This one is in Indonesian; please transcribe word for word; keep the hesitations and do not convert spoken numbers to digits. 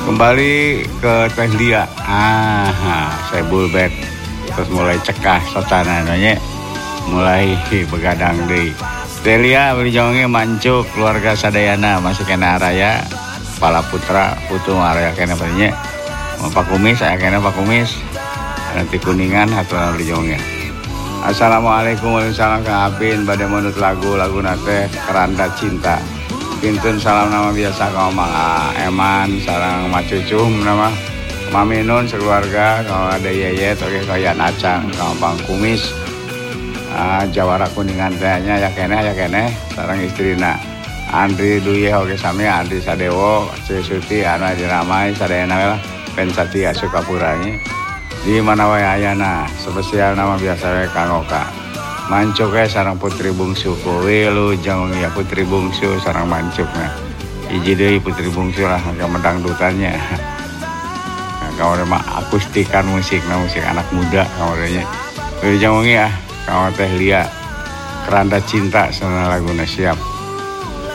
Kembali ke Teh Lia. Ah, saya bulbek. Terus mulai cekah socananya. Mulai begadang deui. Teh Lia beli jonge mancuk keluarga sadayana masih kena araya. Kepala putra putu araya kena nya. Pak Kumis aya kena Pak Kumis. Nanti kuningan aturan beli jonge. Assalamualaikum warahmatullahi wabarakatuh. Kang Apin bade manut lagu lagu nate Keranda Cinta. Pintun salam nama biasa ka Mang Eman, sareng Macucum nama Mami Nun sekeluarga, kalau ada Yeyet oke kayan Acang, kalau Bang Kumis. Uh, Jawara kuningan tehnya ya kene ya kene sareng istrina. Andri Duye oke sami Andri Sadewo, Suti anu diramai sadayana lah pensati Sukapuranya. Di mana wae ayana spesial nama biasa wae Kang Oka. Mancuk we sareng putri bungsu kowe lu jang ya putri bungsu sareng mancukna. Hiji deui putri bungsu lah ke mendangdutannya. Nah, kawan mah akustikan musikna musik anak muda kawannya. Deui jang ya kawan Teh Lia Keranda Cinta sana laguna siap.